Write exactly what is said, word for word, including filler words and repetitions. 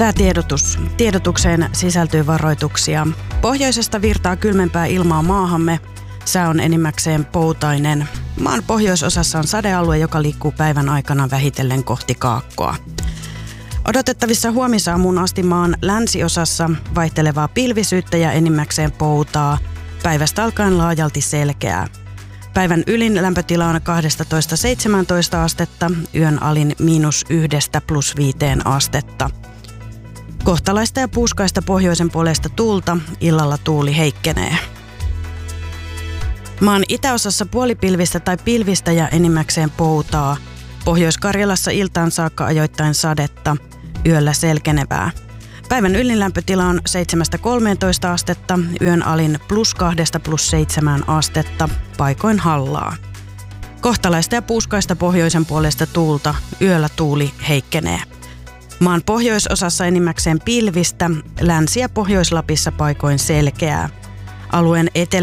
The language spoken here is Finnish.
Säätiedotus. Tiedotukseen sisältyy varoituksia. Pohjoisesta virtaa kylmempää ilmaa maahamme. Sää on enimmäkseen poutainen. Maan pohjoisosassa on sadealue, joka liikkuu päivän aikana vähitellen kohti kaakkoa. Odotettavissa huomisaamuun asti maan länsiosassa vaihtelevaa pilvisyyttä ja enimmäkseen poutaa. Päivästä alkaen laajalti selkeää. Päivän ylin lämpötila on kaksitoista seitsemäntoista astetta, yön alin miinus yhdestä plus viiteen astetta. Kohtalaista ja puuskaista pohjoisen puolesta tuulta, illalla tuuli heikkenee. Maan itäosassa puolipilvistä tai pilvistä ja enimmäkseen poutaa. Pohjois-Karjalassa iltaan saakka ajoittain sadetta, yöllä selkenevää. Päivän ylin lämpötila on seitsemästä kolmeentoista astetta, yön alin plus kahdesta plus seitsemään astetta, paikoin hallaa. Kohtalaista ja puuskaista pohjoisen puolesta tuulta, yöllä tuuli heikkenee. Maan pohjoisosassa enimmäkseen pilvistä, Länsi- ja Pohjois-Lapissa paikoin selkeää. Alueen etelä-